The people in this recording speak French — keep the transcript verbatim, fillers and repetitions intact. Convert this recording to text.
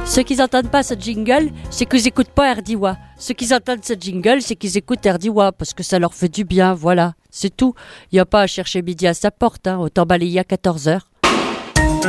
Ceux qui n'entendent pas ce jingle, c'est qu'ils n'écoutent pas Erdiwa. Ceux qui entendent ce jingle, c'est qu'ils écoutent Erdiwa, parce que ça leur fait du bien, voilà. C'est tout. Il n'y a pas à chercher midi à sa porte, hein. Autant balayer à quatorze heures.